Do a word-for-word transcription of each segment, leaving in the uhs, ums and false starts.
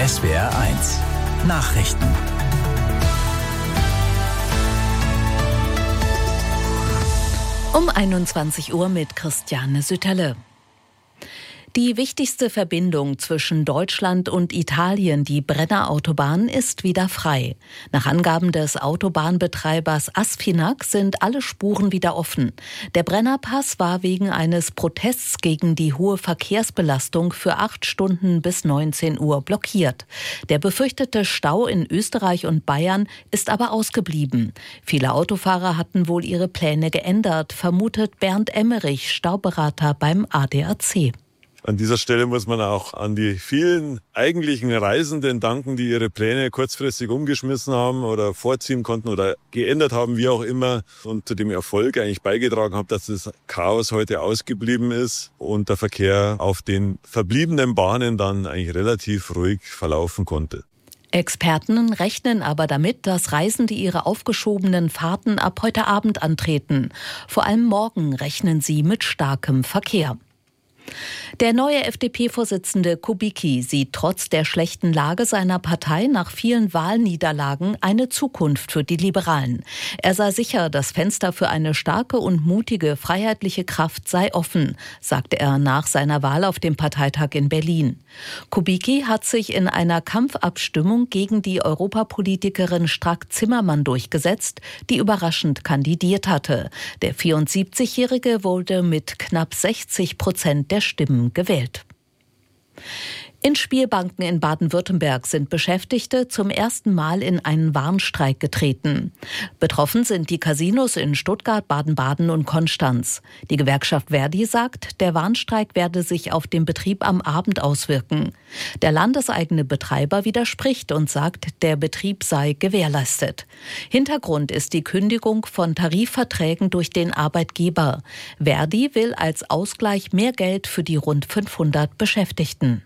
S W R eins Nachrichten. Um einundzwanzig Uhr mit Christiane Sütterle. Die wichtigste Verbindung zwischen Deutschland und Italien, die Brenner-Autobahn, ist wieder frei. Nach Angaben des Autobahnbetreibers Asfinag sind alle Spuren wieder offen. Der Brennerpass war wegen eines Protests gegen die hohe Verkehrsbelastung für acht Stunden bis neunzehn Uhr blockiert. Der befürchtete Stau in Österreich und Bayern ist aber ausgeblieben. Viele Autofahrer hatten wohl ihre Pläne geändert, vermutet Bernd Emmerich, Stauberater beim A D A C. An dieser Stelle muss man auch an die vielen eigentlichen Reisenden danken, die ihre Pläne kurzfristig umgeschmissen haben oder vorziehen konnten oder geändert haben, wie auch immer, und zu dem Erfolg eigentlich beigetragen haben, dass das Chaos heute ausgeblieben ist und der Verkehr auf den verbliebenen Bahnen dann eigentlich relativ ruhig verlaufen konnte. Experten rechnen aber damit, dass Reisende ihre aufgeschobenen Fahrten ab heute Abend antreten. Vor allem morgen rechnen sie mit starkem Verkehr. Der neue F D P-Vorsitzende Kubicki sieht trotz der schlechten Lage seiner Partei nach vielen Wahlniederlagen eine Zukunft für die Liberalen. Er sei sicher, das Fenster für eine starke und mutige freiheitliche Kraft sei offen, sagte er nach seiner Wahl auf dem Parteitag in Berlin. Kubicki hat sich in einer Kampfabstimmung gegen die Europapolitikerin Strack-Zimmermann durchgesetzt, die überraschend kandidiert hatte. Der vierundsiebzigjährige wurde mit knapp sechzig Prozent der Stimmen gewählt. In Spielbanken in Baden-Württemberg sind Beschäftigte zum ersten Mal in einen Warnstreik getreten. Betroffen sind die Casinos in Stuttgart, Baden-Baden und Konstanz. Die Gewerkschaft Verdi sagt, der Warnstreik werde sich auf den Betrieb am Abend auswirken. Der landeseigene Betreiber widerspricht und sagt, der Betrieb sei gewährleistet. Hintergrund ist die Kündigung von Tarifverträgen durch den Arbeitgeber. Verdi will als Ausgleich mehr Geld für die rund fünfhundert Beschäftigten.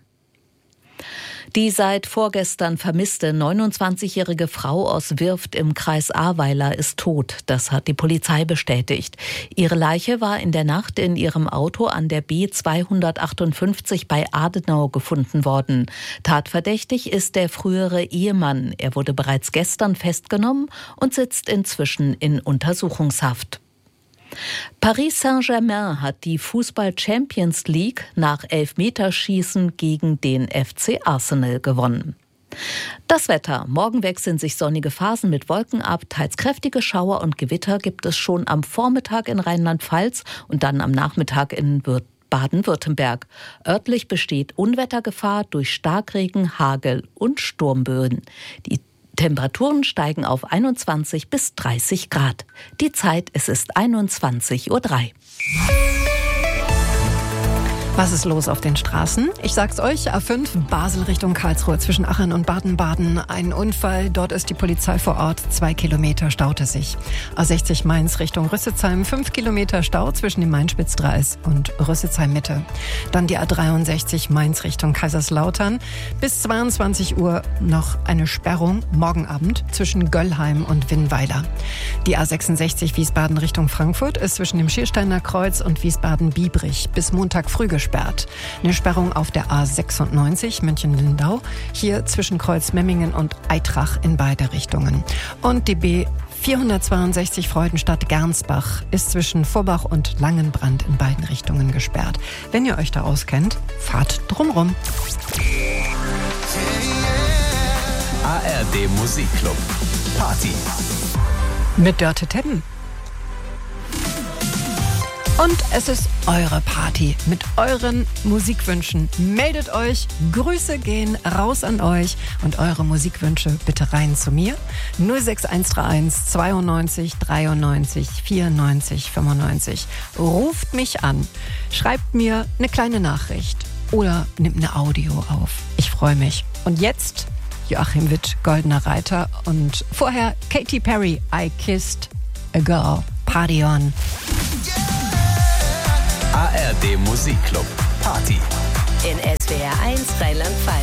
Die seit vorgestern vermisste neunundzwanzigjährige Frau aus Wirft im Kreis Ahrweiler ist tot. Das hat die Polizei bestätigt. Ihre Leiche war in der Nacht in ihrem Auto an der B zweihundertachtundfünfzig bei Adenau gefunden worden. Tatverdächtig ist der frühere Ehemann. Er wurde bereits gestern festgenommen und sitzt inzwischen in Untersuchungshaft. Paris Saint-Germain hat die Fußball-Champions League nach Elfmeterschießen gegen den F C Arsenal gewonnen. Das Wetter. Morgen wechseln sich sonnige Phasen mit Wolken ab. Teils kräftige Schauer und Gewitter gibt es schon am Vormittag in Rheinland-Pfalz und dann am Nachmittag in Baden-Württemberg. Örtlich besteht Unwettergefahr durch Starkregen, Hagel und Sturmböen. Die Temperaturen steigen auf einundzwanzig bis dreißig Grad. Die Zeit, es ist einundzwanzig Uhr drei. Was ist los auf den Straßen? Ich sag's euch, A fünf, Basel Richtung Karlsruhe zwischen Aachen und Baden-Baden. Ein Unfall, dort ist die Polizei vor Ort, zwei Kilometer staute sich. A sechzig Mainz Richtung Rüsselsheim, fünf Kilometer Stau zwischen dem Main-Spitz-Dreieck und Rüsselsheim Mitte. Dann die A dreiundsechzig Mainz Richtung Kaiserslautern. Bis zweiundzwanzig Uhr noch eine Sperrung, morgen Abend, zwischen Göllheim und Winnweiler. Die A sechsundsechzig Wiesbaden Richtung Frankfurt ist zwischen dem Schiersteiner Kreuz und Wiesbaden-Biebrich bis Montag früh gesperrt. Eine Sperrung auf der A sechsundneunzig München-Lindau, hier zwischen Kreuzmemmingen und Eitrach in beide Richtungen. Und die B vierhundertzweiundsechzig Freudenstadt-Gernsbach ist zwischen Vorbach und Langenbrand in beiden Richtungen gesperrt. Wenn ihr euch da auskennt, fahrt drumrum. A R D Musikclub Party Mit Dörte Tedden. Und es ist eure Party mit euren Musikwünschen. Meldet euch, Grüße gehen raus an euch und eure Musikwünsche bitte rein zu mir. null sechs eins drei eins zweiundneunzig dreiundneunzig vierundneunzig fünfundneunzig. Ruft mich an, schreibt mir eine kleine Nachricht oder nimmt eine Audio auf. Ich freue mich. Und jetzt Joachim Witt, Goldener Reiter, und vorher Katy Perry, I Kissed a Girl. Party on. A R D Musikclub Party in S W R eins Rheinland-Pfalz.